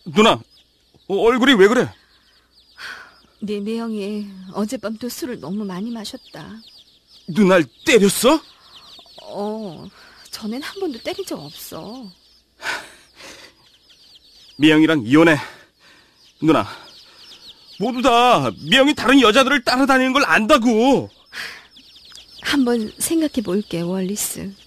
누나, 얼굴이 왜 그래? 네 매형이 어젯밤도 술을 너무 많이 마셨다. 누날 때렸어? 전엔 한 번도 때린 적 없어. 미영이랑 이혼해. 누나, 모두 다 미영이 다른 여자들을 따라다니는 걸 안다고. 한번 생각해 볼게, 월리스.